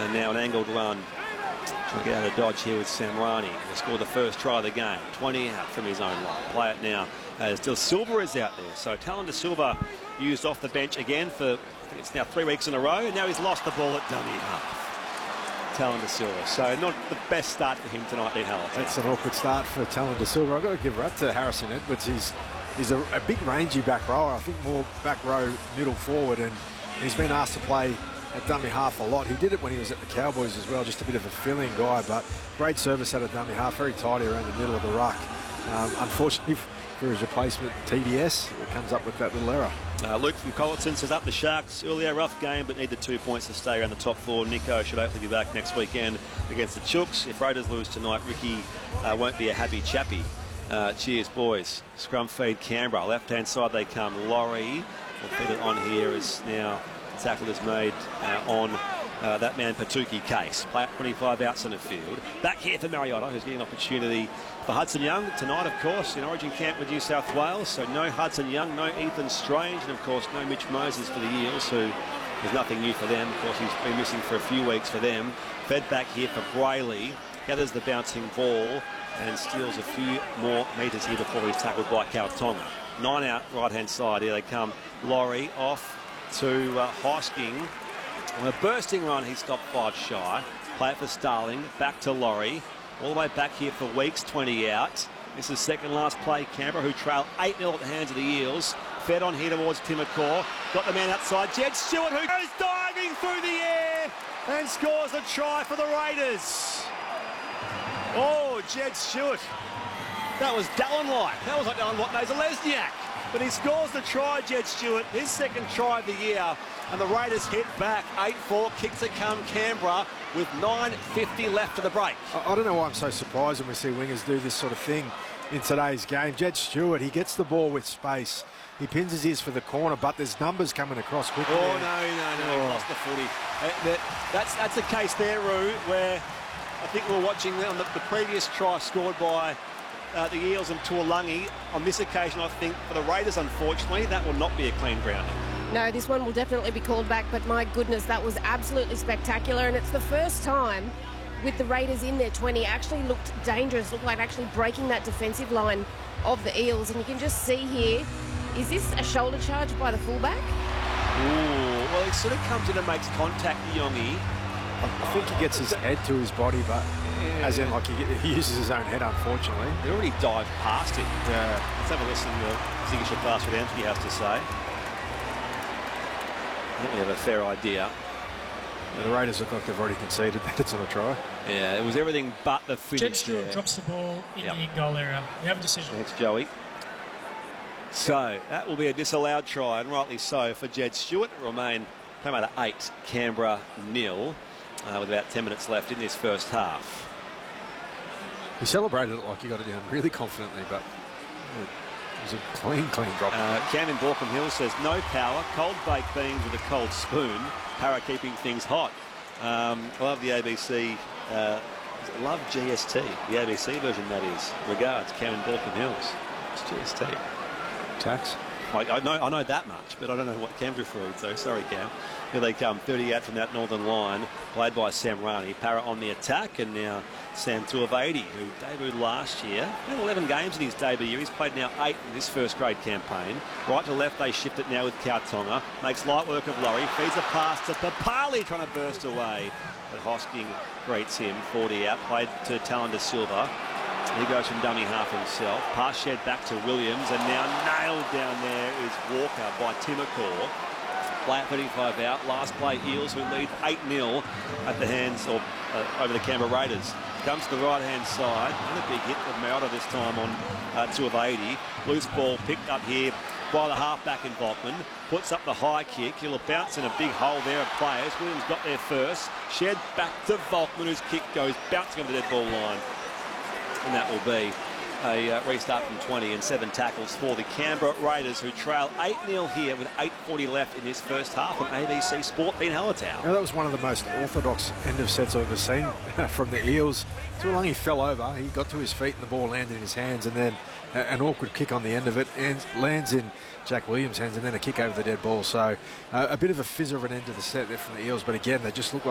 And now an angled run. Trying to get out of dodge here with Samrani. He scored the first try of the game. 20 out from his own line. Play it now as De Silva is out there. So Talon De Silva used off the bench again for, I think it's now 3 weeks in a row. And now he's lost the ball at dummy half. Talon De Silva. So not the best start for him tonight in Hallertau. That's an awkward start for Talon De Silva. I've got to give it up to Harrison Edwards. He's a big rangy back rower. I think more back row middle forward, and he's been asked to play at dummy half a lot. He did it when he was at the Cowboys as well, just a bit of a filling guy, but great service out of dummy half, very tidy around the middle of the ruck. Unfortunately for his replacement, TDS, it comes up with that little error. Luke from Colleton says up the Sharks earlier, rough game, but need the 2 points to stay around the top 4. Nico should hopefully be back next weekend against the Chooks. If Raiders lose tonight, Ricky won't be a happy chappy. Cheers, boys. Scrum feed Canberra. Left-hand side they come. Laurie will feed it on here as now the tackle is made on that man Patuki Case. Play at 25 out centre field. Back here for Mariota, who's getting an opportunity for Hudson Young tonight, of course, in Origin camp with New South Wales. So no Hudson Young, no Ethan Strange, and of course no Mitch Moses for the Eels, who is nothing new for them. Of course, he's been missing for a few weeks for them. Fed back here for Brayley. Gathers the bouncing ball and steals a few more metres here before he's tackled by Kautonga. 9 out, right-hand side. Here they come. Laurie off to Hosking. On a bursting run, he stopped 5 shy. Play it for Starling. Back to Laurie. All the way back here for Weeks, 20 out. This is second last play. Canberra, who trail 8-0 at the hands of the Eels. Fed on here towards Timokor. Got the man outside. Jed Stewart, who goes diving through the air and scores a try for the Raiders. Oh, Jed Stewart. That was Dallin-like. That was like Dallin-like knows a Lesniak. But he scores the try, Jed Stewart, his second try of the year. And the Raiders hit back 8-4, kick to come Canberra with 9:50 left for the break. I don't know why I'm so surprised when we see wingers do this sort of thing in today's game. Jed Stewart, he gets the ball with space. He pins his ears for the corner, but there's numbers coming across quickly. Oh, no, he lost the footy. That's the case there, Roo, where I think we were watching on the previous try scored by the Eels and Tuolungi. On this occasion, I think, for the Raiders, unfortunately, that will not be a clean grounding. No, this one will definitely be called back, but my goodness, that was absolutely spectacular, and it's the first time with the Raiders in their 20 actually looked dangerous, looked like actually breaking that defensive line of the Eels, and you can just see here, is this a shoulder charge by the fullback? Ooh, well, he sort of comes in and makes contact, Yongi. I think he gets his head to his body, but as in, like, he uses his own head, unfortunately. He already dived past it. Yeah. Let's have a listen to Zigisha Pass what Anthony has to say. I think we have a fair idea. The Raiders look like they've already conceded that it's on a try. Yeah, it was everything but the finish. Jed Stewart drops the ball in the goal area. We have a decision. Thanks, Joey. So that will be a disallowed try, and rightly so, for Jed Stewart. It will remain Parramatta 8, Canberra 0, with about 10 minutes left in this first half. He celebrated it like he got it down really confidently, but it was a clean drop. Camden Borkham Hill says no power, cold baked beans with a cold spoon. Para keeping things hot. I love the ABC. Love GST, the ABC version, that is. Regards, Camden Borkham Hills. It's GST. Tax. I know that much, but I don't know what Cam's referring to. Sorry, Cam. Here they come, 30 out from that northern line, played by Samrani. Para on the attack, and now Sam Tuivasa, who debuted last year. Had 11 games in his debut year. He's played now 8 in this first grade campaign. Right to left, they shift it now with Kautonga. Makes light work of Laurie. Feeds a pass to Papali, trying to burst away. But Hosking greets him. 40 out, played to Talon De Silva. He goes from dummy half himself. Pass shed back to Williams, and now nailed down there is Walker by Timokor. Play at 35 out. Last play, Eels, who lead 8-0 at the hands of over the Canberra Raiders. Comes to the right-hand side. And a big hit of Mariota this time on Tuivasa. Loose ball picked up here by the halfback in Volkman. Puts up the high kick. He'll bounce in a big hole there of players. Williams got there first. Shed back to Volkman, whose kick goes bouncing over the dead ball line. And that will be a restart from 20 and 7 tackles for the Canberra Raiders, who trail 8-0 here with 8:40 left in this first half on ABC Sport in Hallertau. Now, that was one of the most orthodox end of sets I've ever seen from the Eels. Tuolungi fell over, he got to his feet and the ball landed in his hands, and then an awkward kick on the end of it and lands in Jack Williams' hands, and then a kick over the dead ball. So a bit of a fizzer of an end to the set there from the Eels, but again, they just look like